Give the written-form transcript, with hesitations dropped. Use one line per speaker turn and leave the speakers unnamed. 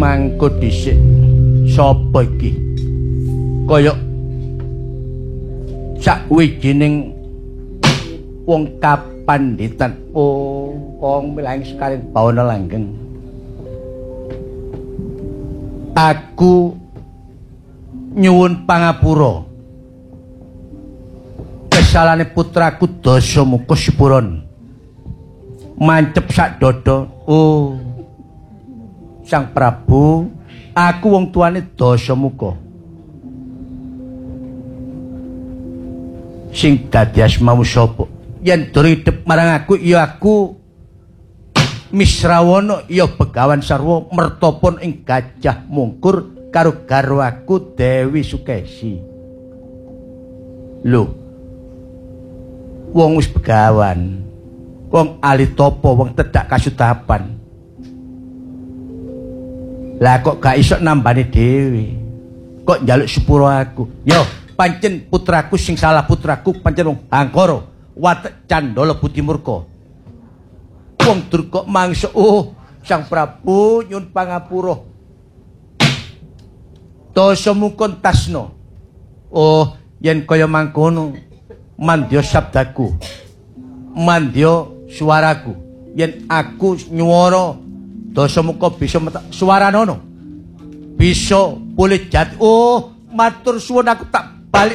mangko dhisik. Sapa iki? Kaya sakwijining wong kapanditan. Oh, wong milang sekali bawana langgeng. Aku nyuwun pangapura. Kesalane putraku Dasamuka Sipuran. Mancep sak dodo. Oh. Sang Prabu, aku wong tuane Dasamuka. Sing dadi asmamu sapa? Yen durip marang aku ya aku Misrawana ya Begawan Sarwa mertapa ing Gajah Mungkur karo garwaku Dewi Sukesi. Lho. Wong wis begawan. Wong alitapa, wong tedak kasudapan. Lah kok gak iso nambani dhewe. Kok njaluk sepuro aku? Yo, pancen putraku sing salah putraku pancen wong Angkara, watek Candala Budi Murka. Wong Durga mangsa, oh, Sang Prabu nyuwun pangapura. Dasamuka tasna. Oh, yen kaya mangkono, mandya sabdaku. Mandya suaraku. Yen aku nyuwara Dasamuka bisa suaranono. Bisa pulih jati. Oh, matur suwun aku tak